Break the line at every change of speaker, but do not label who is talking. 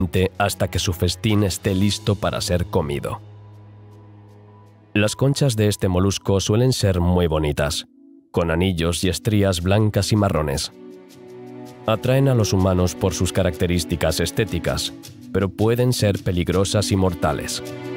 hasta que su festín esté listo para ser comido. Las conchas de este molusco suelen ser muy bonitas, con anillos y estrías blancas y marrones. Atraen a los humanos por sus características estéticas, pero pueden ser peligrosas y mortales.